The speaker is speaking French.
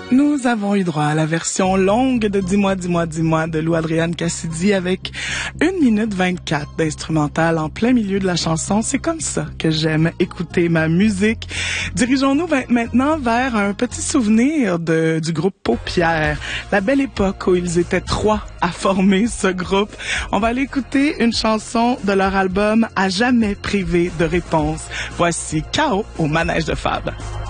Nous avons eu droit à la version longue de Dis-moi, dis-moi, dis-moi de Lou Adrienne Cassidy avec 1 minute 24 d'instrumental en plein milieu de la chanson. C'est comme ça que j'aime écouter ma musique. Dirigeons-nous maintenant vers un petit souvenir du groupe Paupières. La belle époque où ils étaient 3 à former ce groupe. On va aller écouter une chanson de leur album À jamais privé de réponse. Voici Chaos au manège de Fab.